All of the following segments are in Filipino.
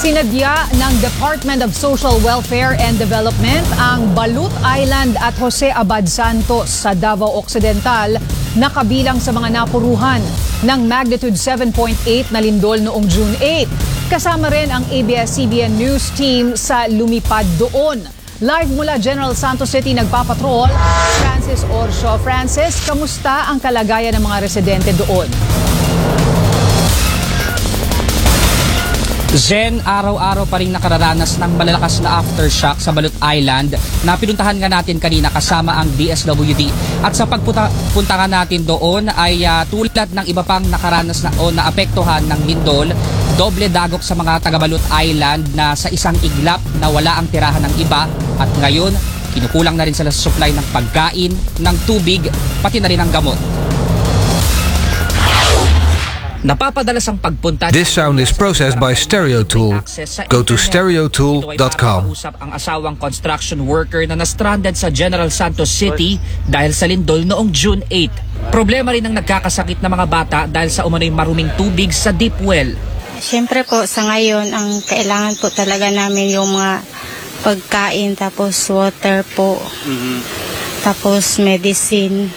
Sinadya ng Department of Social Welfare and Development ang Balut Island at Jose Abad Santos sa Davao Occidental na kabilang sa mga napuruhan ng magnitude 7.8 na lindol noong June 8. Kasama rin ang ABS-CBN News team sa lumipad doon. Live mula General Santos City nagpapatrol, Francis Orso. Francis, kamusta ang kalagayan ng mga residente doon? Zen, araw-araw pa rin nakararanas ng malalakas na aftershock sa Balut Island na pinuntahan nga natin kanina kasama ang DSWD. At sa pagpunta nga natin doon ay tulad ng iba pang nakaranas na o naapektuhan ng lindol, doble dagok sa mga taga Balut Island na sa isang iglap na wala ang tirahan ng iba at ngayon kinukulang na rin sila sa supply ng pagkain, ng tubig, pati na rin ng gamot. Napapadalas ang pagpunta. This sound is processed by Stereotool. Go to stereotool.com. Ang asawang construction worker na na-stranded sa General Santos City dahil sa lindol noong June 8. Problema rin ang nagkakasakit na mga bata dahil sa umano'y maruming tubig sa deep well. Siyempre po sa ngayon ang kailangan po talaga namin yung mga pagkain tapos water po. Tapos medicine.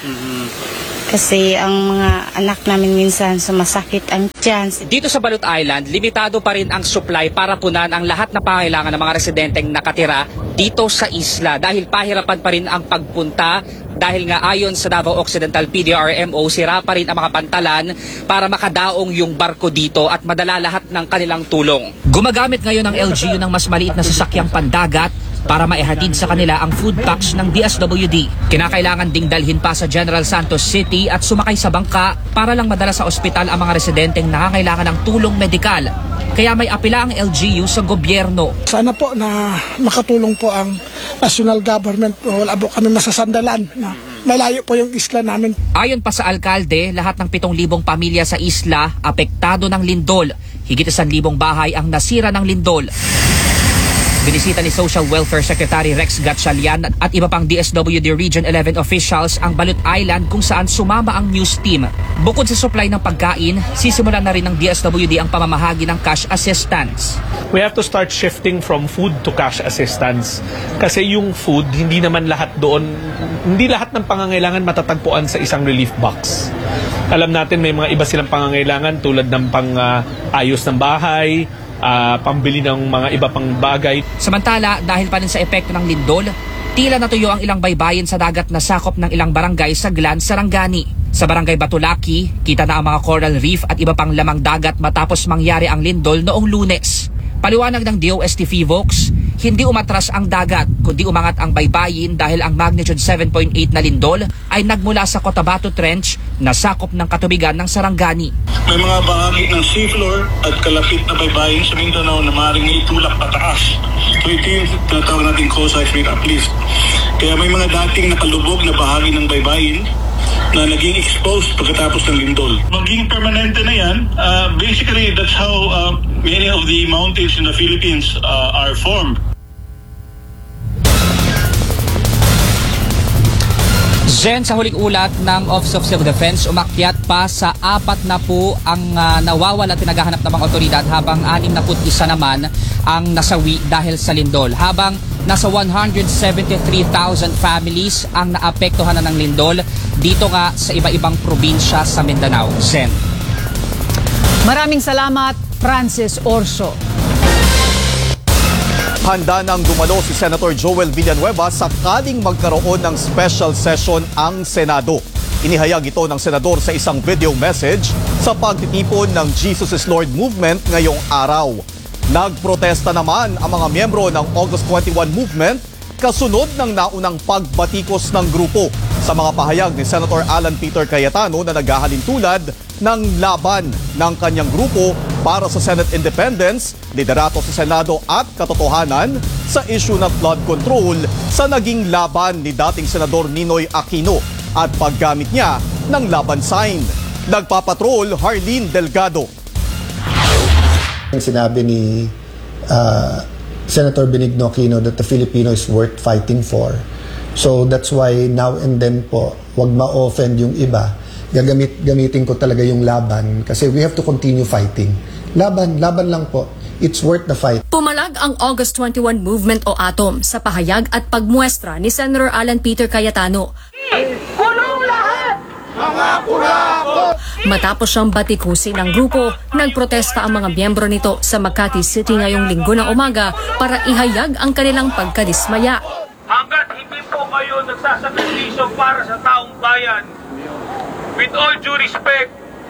Kasi ang mga anak namin minsan sumasakit ang tiyan. Dito sa Balut Island, limitado pa rin ang supply para punan ang lahat na pangailangan ng mga residenteng nakatira dito sa isla dahil pahirapan pa rin ang pagpunta dahil nga ayon sa Davao Occidental PDRMO, sira pa rin ang mga pantalan para makadaong yung barko dito at madala lahat ng kanilang tulong. Gumagamit ngayon ang LGU ng mas maliit na sasakyang pandagat para maihatid sa kanila ang food packs ng DSWD. Kinakailangan ding dalhin pa sa General Santos City at sumakay sa bangka para lang madala sa ospital ang mga residenteng nangangailangan ng tulong medikal. Kaya may apela ang LGU sa gobyerno. Sana po na makatulong po ang national government. Wala po kami masasandalan. Malayo po yung isla namin. Ayon pa sa alkalde, lahat ng 7,000 pamilya sa isla apektado ng lindol. Higit 1,000 bahay ang nasira ng lindol. Binisita ni Social Welfare Secretary Rex Gatchalian at iba pang DSWD Region 11 officials ang Balut Island kung saan sumama ang news team. Bukod sa supply ng pagkain, sisimulan na rin ng DSWD ang pamamahagi ng cash assistance. We have to start shifting from food to cash assistance. Kasi yung food, hindi naman lahat doon, hindi lahat ng pangangailangan matatagpuan sa isang relief box. Alam natin may mga iba silang pangangailangan tulad ng pang-ayos ng bahay, pambili ng mga iba pang bagay. Samantala, dahil pa rin sa epekto ng lindol, tila natuyo ang ilang baybayin sa dagat na sakop ng ilang barangay sa Glan, Sarangani. Sa barangay Batulaki, kita na ang mga coral reef at iba pang lamang dagat matapos mangyari ang lindol noong Lunes. Paliwanag ng DOST FIVOX, hindi umatras ang dagat kundi umangat ang baybayin dahil ang magnitude 7.8 na lindol ay nagmula sa Cotabato Trench na sakop ng katubigan ng Sarangani. May mga bahagi ng seafloor at kalapit na baybayin sa Mindanao na maaaring itulak pataas. So ito yung tinatawag natin co-seismic uplift. Kaya may mga dating nakalubog na bahagi ng baybayin na naging exposed pagkatapos ng lindol. Maging permanente na yan. Basically, that's how many of the mountains in the Philippines are formed. Jen, sa huling ulat ng Office of Civil Defense, umakyat pa sa 4 na po ang nawawala at pinaghahanap ng mga otoridad habang 61 naman ang nasawi dahil sa lindol. Habang nasa 173,000 families ang naapektuhan na ng lindol dito nga sa iba-ibang probinsya sa Mindanao. Jen. Maraming salamat, Francis Orso. Handa nang dumalo si Senator Joel Villanueva sakaling magkaroon ng special session ang Senado. Inihayag ito ng senador sa isang video message sa pagtitipon ng Jesus is Lord movement ngayong araw. Nagprotesta naman ang mga miyembro ng August 21 movement kasunod ng naunang pagbatikos ng grupo sa mga pahayag ni Senator Alan Peter Cayetano na naghahalin tulad ng laban ng kanyang grupo para sa Senate independence, liderato sa Senado at katotohanan sa issue ng flood control sa naging laban ni dating Senador Ninoy Aquino at paggamit niya ng laban sign. Nagpapatrol Harleen Delgado. Sinabi ni Senator Benigno Aquino that the Filipino is worth fighting for. So that's why now and then po, wag ma-offend yung iba. Gamitin ko talaga yung laban kasi we have to continue fighting. Laban lang po. it's worth the fight. Pumalag ang August 21 Movement o ATOM sa pahayag at pagmuestra ni Senator Alan Peter Cayetano. Matapos siyang batikusin ng grupo, nagprotesta ang mga miyembro nito sa Makati City ngayong linggo ng umaga para ihayag ang kanilang pagkadismaya. Hanggat hindi po kayo nagsasakripisyo para sa taong bayan, with all due respect,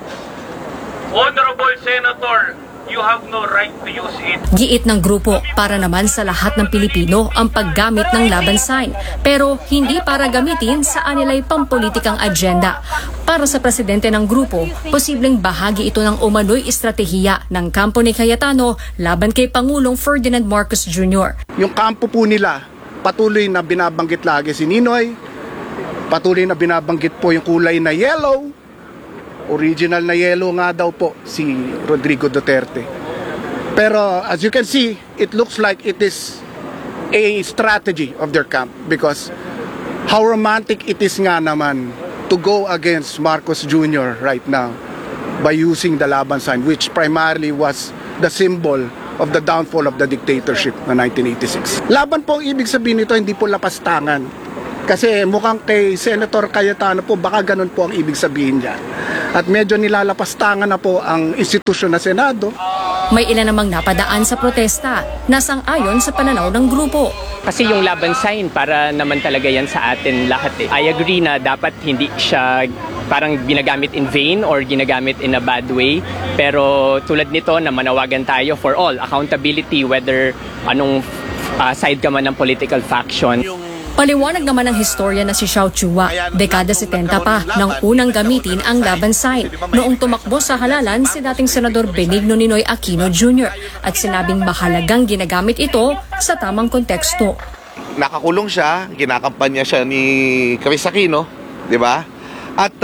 Honorable Senator, you have no right to use it. Giit ng grupo, para naman sa lahat ng Pilipino ang paggamit ng laban sign, pero hindi para gamitin sa anilay pampolitikang agenda. Para sa presidente ng grupo, posibleng bahagi ito ng umano'y estratehiya ng kampo ni Cayetano laban kay Pangulong Ferdinand Marcos Jr. Yung kampo po nila, patuloy na binabanggit lagi si Ninoy, patuloy na binabanggit po yung kulay na yellow, original na yellow nga daw po si Rodrigo Duterte. Pero as you can see, it looks like it is a strategy of their camp because how romantic it is nga naman to go against Marcos Jr. right now by using the laban sign, which primarily was the symbol of the downfall of the dictatorship na 1986. Laban po ang ibig sabihin nito, hindi po lapastangan. Kasi mukhang kay Senator Cayetano po, baka ganun po ang ibig sabihin niya. At medyo nilalapastangan na po ang institusyon na Senado. May ilan namang napadaan sa protesta na sang-ayon sa pananaw ng grupo. Kasi yung laban sign, para naman talaga yan sa atin lahat eh. I agree na dapat hindi siya parang ginagamit in vain or ginagamit in a bad way. Pero tulad nito na manawagan tayo for all accountability, whether anong side ka man ng political faction. Paliwanag naman ng historia na si Xiao Chua, dekada 70 pa nang unang gamitin ang laban sign noong tumakbo sa halalan si dating Senador Benigno Ninoy Aquino Jr. at sinabing mahalagang ginagamit ito sa tamang konteksto. Nakakulong siya, kinakampanya siya ni Chris Aquino, di ba? At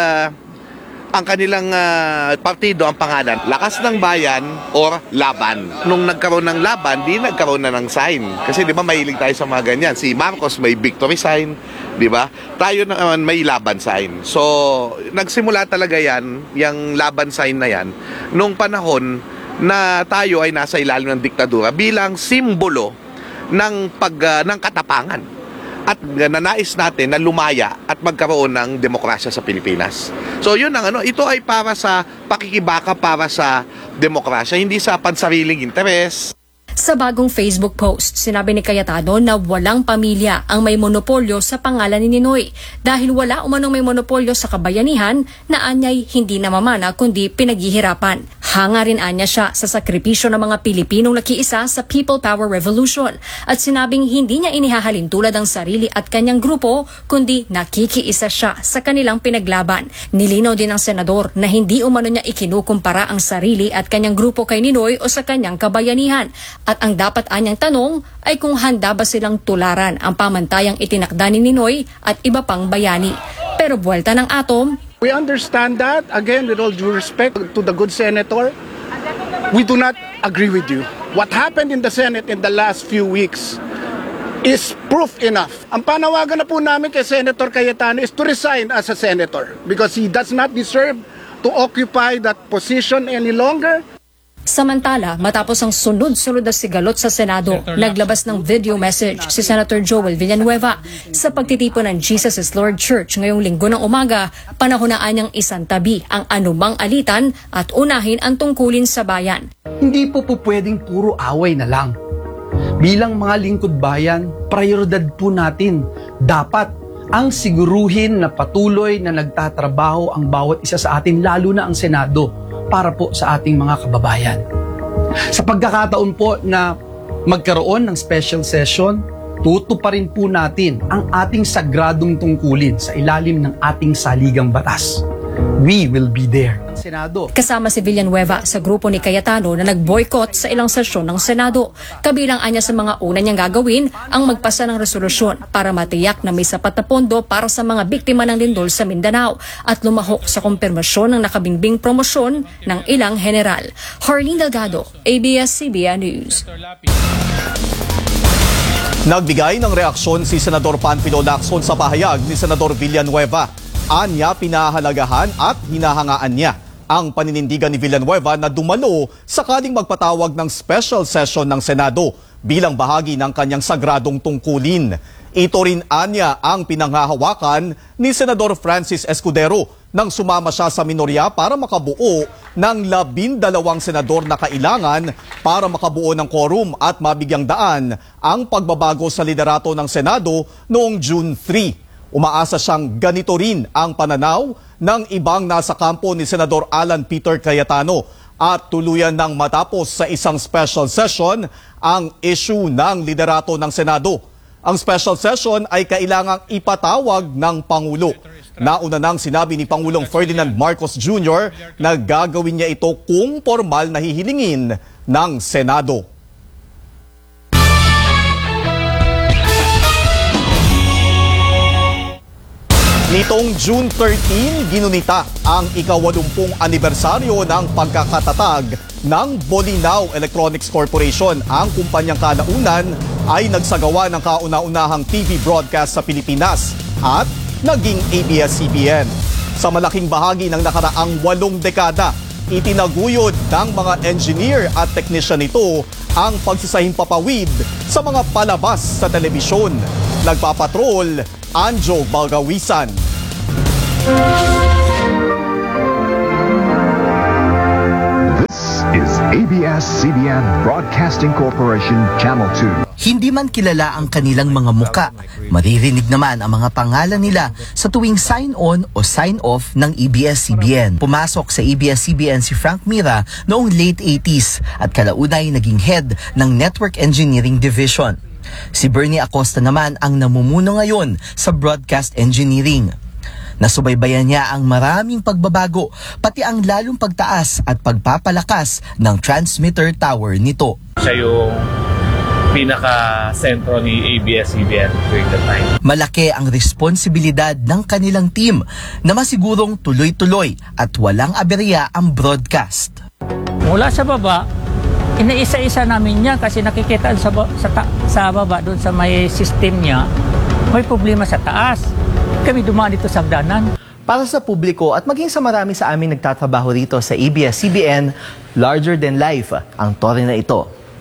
ang kanilang partido, ang pangalan, Lakas ng Bayan or Laban. Nung nagkaroon ng laban, di nagkaroon na ng sign. Kasi di ba mahilig tayo sa mga ganyan. Si Marcos may victory sign, di ba? Tayo naman may laban sign. So, nagsimula talaga yan, yung laban sign na yan, nung panahon na tayo ay nasa ilalim ng diktadura bilang simbolo ng katapangan. At nanais natin na lumaya at magkaroon ng demokrasya sa Pilipinas. So yun ang ito ay para sa pakikibaka para sa demokrasya, hindi sa pansariling interes. Sa bagong Facebook post, sinabi ni Cayetano na walang pamilya ang may monopolyo sa pangalan ni Ninoy dahil wala umanong may monopolyo sa kabayanihan na anyay hindi namamana kundi pinaghihirapan. Hanga rin anya siya sa sakripisyo ng mga Pilipinong nakiisa sa People Power Revolution at sinabing hindi niya inihahalin tulad ang sarili at kanyang grupo kundi nakikiisa siya sa kanilang pinaglaban. Nilinaw din ng senador na hindi umano niya ikinukumpara ang sarili at kanyang grupo kay Ninoy o sa kanyang kabayanihan. At ang dapat anyang tanong ay kung handa ba silang tularan ang pamantayang itinakda ni Ninoy at iba pang bayani. Pero buwelta ng ATOM, we understand that, again, with all due respect to the good senator, we do not agree with you. What happened in the Senate in the last few weeks is proof enough. Ang panawagan na po namin kay Senator Cayetano is to resign as a senator because he does not deserve to occupy that position any longer. Samantala, matapos ang sunod-sunod na sigalot sa Senado, naglabas ng video message si Senator Joel Villanueva sa pagtitipon ng Jesus is Lord Church ngayong linggo ng umaga, panahon na anyang isantabi ang anumang alitan at unahin ang tungkulin sa bayan. Hindi po pwedeng puro away na lang. Bilang mga lingkod bayan, prioridad po natin. Dapat ang siguruhin na patuloy na nagtatrabaho ang bawat isa sa atin, lalo na ang Senado, para po sa ating mga kababayan. Sa pagkakataon po na magkaroon ng special session, tutuparin po natin ang ating sagradong tungkulin sa ilalim ng ating saligang batas. We will be there. Senado. Kasama si Villanueva sa grupo ni Cayetano na nag-boycott sa ilang sesyon ng Senado. Kabilang anya sa mga una niyang gagawin ang magpasa ng resolusyon para matiyak na may sapat na pondo para sa mga biktima ng lindol sa Mindanao at lumahok sa kumpirmasyon ng nakabingbing promosyon ng ilang general. Harleen Delgado, ABS-CBN News. Nagbigay ng reaksyon si Senador Panfilo Lacson sa pahayag ni Senador Villanueva. Anya pinahalagahan at hinahangaan niya ang paninindigan ni Villanueva na dumalo sakaling magpatawag ng special session ng Senado bilang bahagi ng kanyang sagradong tungkulin. Ito rin anya ang pinanghahawakan ni Senador Francis Escudero nang sumama siya sa minorya para makabuo ng 12 senador na kailangan para makabuo ng quorum at mabigyang daan ang pagbabago sa liderato ng Senado noong June 3. Umaasa siyang ganito rin ang pananaw ng ibang nasa kampo ni Senador Alan Peter Cayetano at tuluyan ng matapos sa isang special session ang issue ng liderato ng Senado. Ang special session ay kailangang ipatawag ng Pangulo. Nauna nang sinabi ni Pangulong Ferdinand Marcos Jr. na gagawin niya ito kung formal na hihilingin ng Senado. Nitong June 13, ginunita ang ika-80 anibersaryo ng pagkakatatag ng Bolinao Electronics Corporation. Ang kumpanyang kalaunan ay nagsagawa ng kauna-unahang TV broadcast sa Pilipinas at naging ABS-CBN. Sa malaking bahagi ng nakaraang 8 dekada, itinaguyod ng mga engineer at technician nito ang pagsasahimpapawid sa mga palabas sa telebisyon. Nagpapatrol, Anjo Bagawisan. This is ABS-CBN Broadcasting Corporation Channel 2. Hindi man kilala ang kanilang mga muka, maririnig naman ang mga pangalan nila sa tuwing sign-on o sign-off ng ABS-CBN. Pumasok sa ABS-CBN si Frank Mira noong late 80s at kalaunay naging head ng Network Engineering Division. Si Bernie Acosta naman ang namumuno ngayon sa Broadcast Engineering. Nasubaybayan niya ang maraming pagbabago, pati ang lalong pagtaas at pagpapalakas ng transmitter tower nito. Siya yung pinaka-sentro ni ABS-CBN during the time. Malaki ang responsibilidad ng kanilang team na masigurong tuloy-tuloy at walang aberya ang broadcast. Mula sa baba, inaisa-isa namin niya kasi nakikita sa baba doon sa may system niya, may problema sa taas. Kami dumaan dito sa hagdanan. Para sa publiko at maging sa marami sa aming nagtatrabaho rito sa ABS-CBN, larger than life ang tore na ito.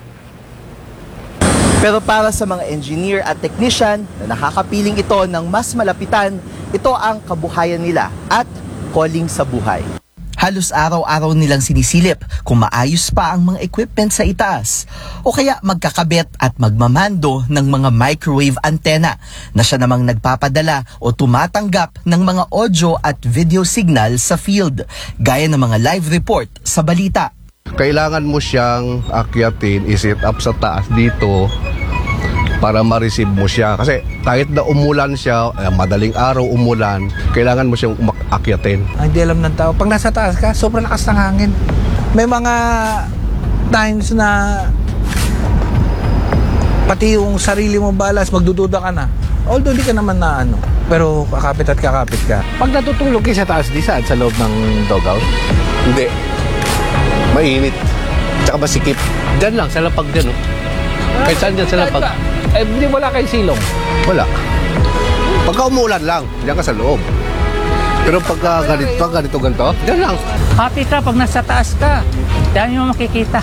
Pero para sa mga engineer at technician na nakakapiling ito ng mas malapitan, ito ang kabuhayan nila at calling sa buhay. Halos araw-araw nilang sinisilip kung maayos pa ang mga equipment sa itaas o kaya magkakabit at magmamando ng mga microwave antenna na siya namang nagpapadala o tumatanggap ng mga audio at video signal sa field gaya ng mga live report sa balita. Kailangan mo siyang akyatin, i-set up sa taas dito para ma-receive mo siya. Kasi kahit na umulan siya, madaling araw umulan, kailangan mo siyang akyatin. Hindi alam ng tao. Pag nasa taas ka, sobrang lakas ng hangin. May mga times na pati yung sarili mo balas, magdududa ka na. Although di ka naman na ano, pero kakapit at kakapit ka. Pag natutulog kayo sa taas, di saan? Sa loob ng dogout? Hindi. Mainit. Tsaka masikip. Diyan lang, sa lapag dyan. Kahit saan dyan sa lapag. Eh, hindi wala kayong silong. Wala. Pagka umulan lang, diyan ka sa loob. Pero pagka ganito, diyan lang. Happy ka pag nasa taas ka. Dami mo makikita.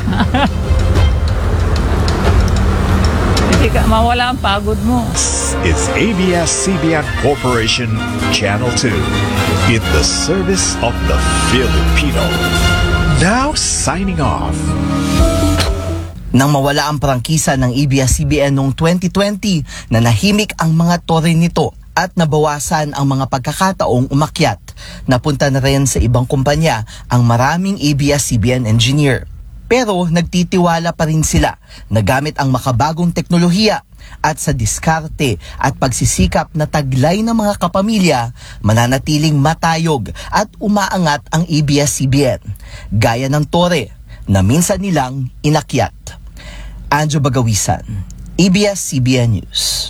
Hindi ka mawala ang pagod mo. It's ABS-CBN Corporation Channel 2 in the service of the Filipino. Now signing off. Nang mawala ang prangkisa ng ABS-CBN noong 2020, nanahimik ang mga tore nito at nabawasan ang mga pagkakataong umakyat. Napunta na rin sa ibang kumpanya ang maraming ABS-CBN engineer. Pero nagtitiwala pa rin sila na gamit ang makabagong teknolohiya at sa diskarte at pagsisikap na taglay ng mga kapamilya, mananatiling matayog at umaangat ang ABS-CBN. Gaya ng tore na minsan nilang inakyat. Anjo Bagawisan, ABS-CBN News.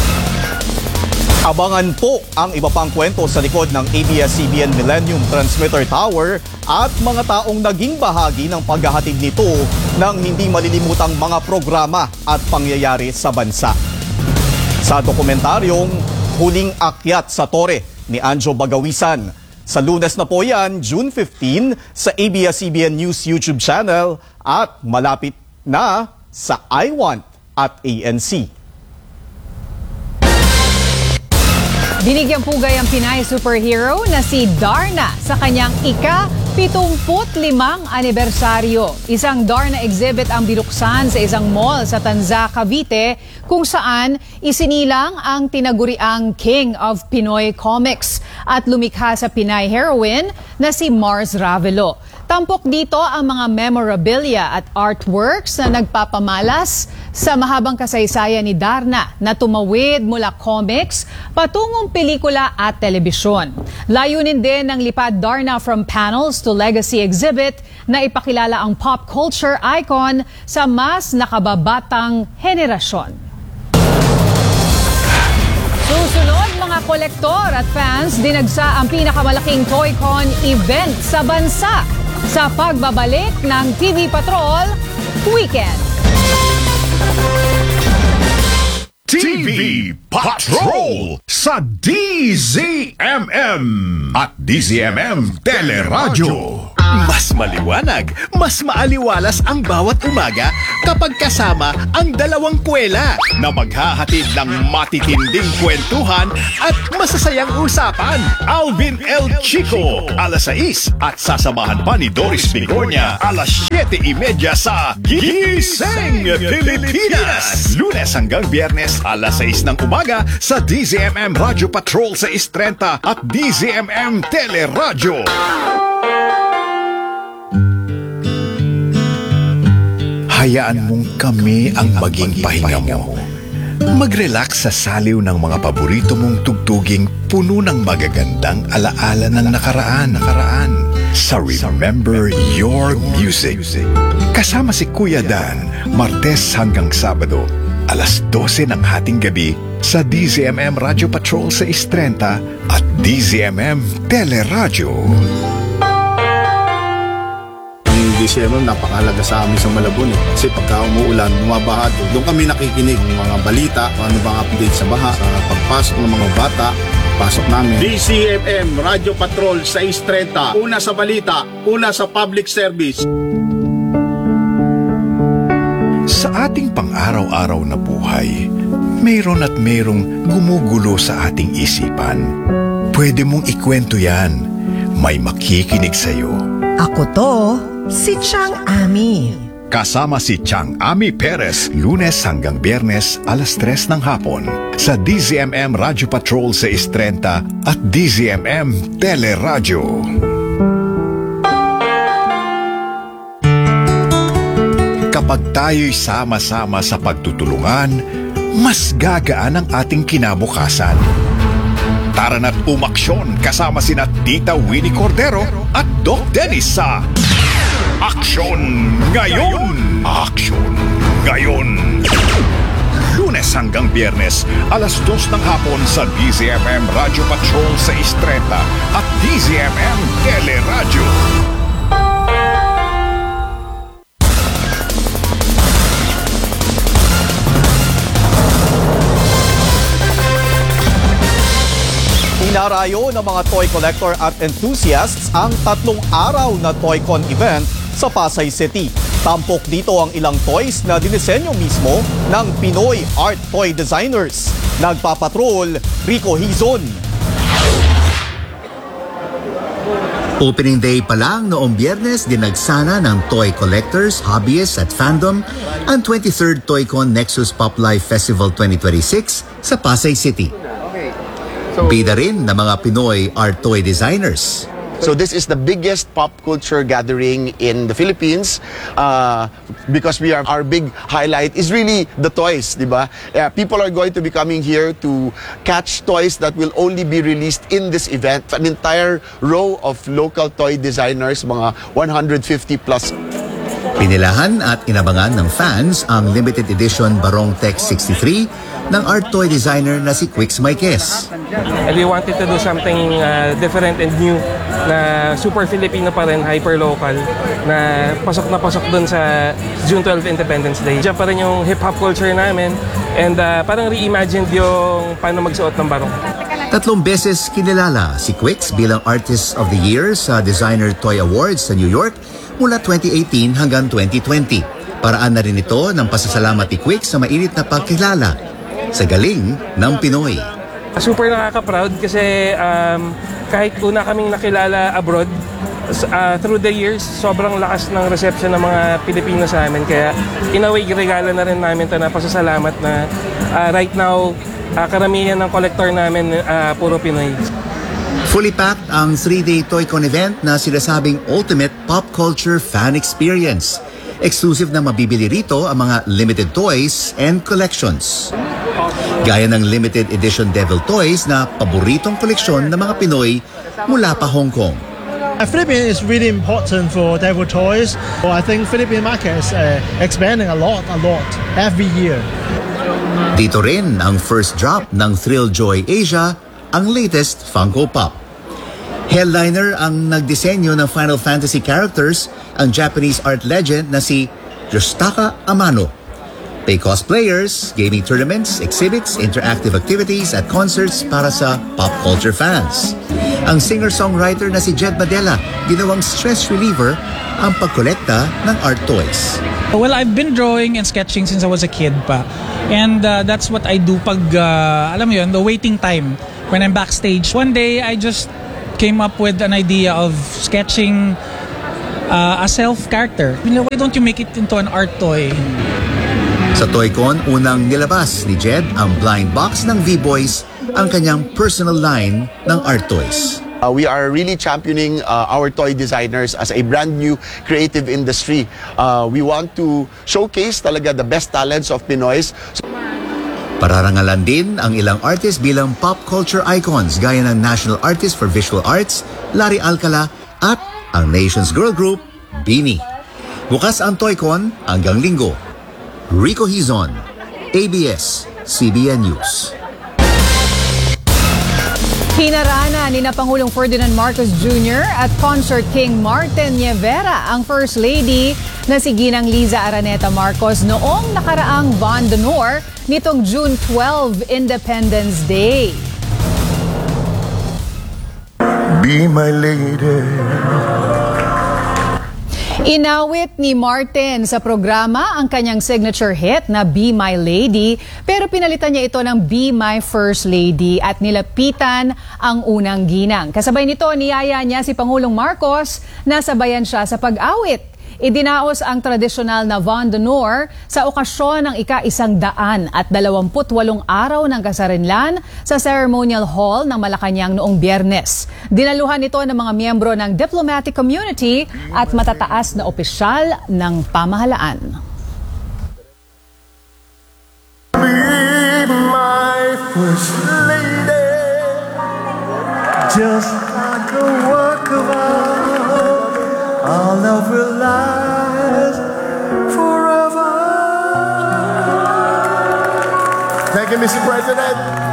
Abangan po ang iba pang kwento sa likod ng ABS-CBN Millennium Transmitter Tower at mga taong naging bahagi ng paghahatid nito ng hindi malilimutang mga programa at pangyayari sa bansa. Sa dokumentaryong Huling Akyat sa Tore ni Anjo Bagawisan, Sa Lunes na po yan, June 15, sa ABS-CBN News YouTube channel at malapit na sa iWant at ANC. Binigyang pugay ang Pinay superhero na si Darna sa kanyang ika-75 anibersaryo. Isang Darna exhibit ang binuksan sa isang mall sa Tanza, Cavite, kung saan isinilang ang tinaguriang King of Pinoy Comics at lumikha sa Pinay heroine na si Mars Ravelo. Tampok dito ang mga memorabilia at artworks na nagpapamalas sa mahabang kasaysayan ni Darna na tumawid mula comics patungong pelikula at telebisyon. Layunin din ng Lipad Darna from Panels to Legacy exhibit na ipakilala ang pop culture icon sa mas nakababatang henerasyon. Susunod mga kolektor at fans, dinagsa ang pinakamalaking Toycon event sa bansa sa pagbabalik ng TV Patrol Weekend. TV Patrol sa DZMM at DZMM Teleradyo. Mas maliwanag, mas maaliwalas ang bawat umaga kapag kasama ang dalawang kwela na maghahatid ng matitinding kwentuhan at masasayang usapan. Alvin L. Chico, alas 6 at sasamahan pa ni Doris Bigornia, alas 7:30 sa Gising Pilipinas. Lunes hanggang Biyernes, alas 6 ng umaga sa DZMM Radio Patrol sa Istrenta at DZMM Teleradyo. Hayaan mong kami ang maging pahinga mo. Mag-relax sa saliw ng mga paborito mong tugtuging puno ng magagandang alaala ng nakaraan. Sa Remember Your Music. Kasama si Kuya Dan, Martes hanggang Sabado, alas 12 ng hating gabi sa DZMM Radio Patrol sa Istrenta at DZMM Teleradyo. DZMM napakahalaga sa amin sa Malabon kasi pagka umuulan, bumabaha doon kami nakikinig ng mga balita, ano bang update sa baha, sa pagpasok ng mga bata, pasok namin. DZMM Radio Patrol sa Istrenta, una sa balita, una sa public service. Sa ating pang-araw-araw na buhay, mayroon at mayroong gumugulo sa ating isipan. Pwede mong ikwento yan. May makikinig sa'yo. Ako to, si Chang Ami. Kasama si Chang Ami Perez, Lunes hanggang Biyernes, alas 3 ng hapon sa DZMM Radio Patrol sa Istrenta at DZMM Teleradyo. Kapag tayo'y sama-sama sa pagtutulungan, mas gagaan ang ating kinabukasan. Tara na't umaksyon kasama sina Tita Winnie Cordero at Doc Dennis sa Aksyon Ngayon! Aksyon Ngayon! Lunes hanggang Biyernes, alas 2 ng hapon sa DZMM Radio Patrol sa Istreta at DZMM Teleradyo. Inarayo ng mga toy collector at enthusiasts ang 3 araw na Toycon event sa Pasay City. Tampok dito ang ilang toys na dinisenyo mismo ng Pinoy art toy designers. Nagpapatrol, Rico Hizon. Opening day pa lang noong Biyernes, dinagsana ng toy collectors, hobbyists at fandom ang 23rd Toycon Nexus Pop Life Festival 2026 sa Pasay City. Bida rin ng mga Pinoy art toy designers. So this is the biggest pop culture gathering in the Philippines because our big highlight is really the toys, di ba? People are going to be coming here to catch toys that will only be released in this event. An entire row of local toy designers, mga 150 plus. Pinilahan at inabangan ng fans ang limited edition Barong Tech 63 ng art toy designer na si Quix Maiquez. And we wanted to do something different and new na super Filipino pa rin, hyper local, na pasok dun sa June 12 Independence Day. Diyan pa rin yung hip-hop culture namin and parang reimagined yung paano magsuot ng barong. 3 beses kinilala si Quix bilang Artist of the Year sa Designer Toy Awards sa New York mula 2018 hanggang 2020. Paraan na rin ito ng pasasalamat ni Quix sa mainit na pagkilala sa galing ng Pinoy. Super nakaka-proud kasi kahit una kaming nakilala abroad, through the years, sobrang lakas ng reception ng mga Pilipino sa amin. Kaya in a way, regala na rin namin ito na pasasalamat na right now, karamihan ng collector namin puro Pinoy. Fully packed ang 3-day ToyCon event na sinasabing ultimate pop culture fan experience. Exclusive na mabibili rito ang mga limited toys and collections. Gaya ng limited edition Devil Toys na paboritong koleksyon ng mga Pinoy mula pa Hong Kong. Philippines is really important for Devil Toys. I think Philippine market is expanding a lot every year. Dito rin ang first drop ng Thrill Joy Asia, ang latest Funko Pop. Headliner ang nagdisenyo ng Final Fantasy characters, ang Japanese art legend na si Yoshtaka Amano. Pay cosplayers, gaming tournaments, exhibits, interactive activities at concerts para sa pop culture fans. Ang singer-songwriter na si Jed Badella, ginawang stress reliever ang pagkolekta ng art toys. Well, I've been drawing and sketching since I was a kid pa. And that's what I do pag, alam mo yun, the waiting time when I'm backstage. One day, I just came up with an idea of sketching a self-character. You know, why don't you make it into an art toy? Sa ToyCon, unang nilabas ni Jed ang blind box ng V-Boys, ang kanyang personal line ng art toys. We are really championing our toy designers as a brand new creative industry. We want to showcase talaga the best talents of Pinoys. Pararangalan din ang ilang artist bilang pop culture icons gaya ng National Artist for Visual Arts, Larry Alcala at ang Nation's girl group, Beanie. Bukas ang ToyCon hanggang Linggo. Rico Hizon, ABS-CBN News. Hinarana ni na Pangulong Ferdinand Marcos Jr. at Concert King Martin Nievera ang First Lady na si Ginang Liza Araneta Marcos noong nakaraang Bond d'Honor nitong June 12 Independence Day. Be my lady. Inawit ni Martin sa programa ang kanyang signature hit na Be My Lady, pero pinalitan niya ito ng Be My First Lady at nilapitan ang unang ginang. Kasabay nito, niyaya niya si Pangulong Marcos na sabayan siya sa pag-awit. Idinaos ang tradisyonal na Bond d'Honor sa okasyon ng ika-128 araw ng kasarinlan sa Ceremonial Hall ng Malacanang noong Biyernes. Dinaluhan ito ng mga miyembro ng diplomatic community at matataas na opisyal ng pamahalaan. Be my first lady, just like a work of art. Our love will last forever. Thank you, Mr. President.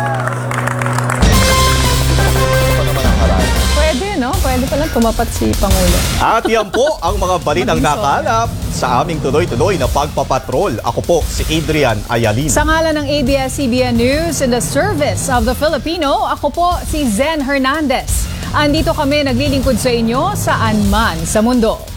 Pwede, no? Pwede palang tumapat si Pangulo. At yan po ang mga balitang nakalap sa aming tuloy-tuloy na pagpapatrol. Ako po si Adrian Ayalin. Sa ngalan ng ABS-CBN News in the service of the Filipino, ako po si Zen Hernandez. Andito kami naglilingkod sa inyo saan man sa mundo.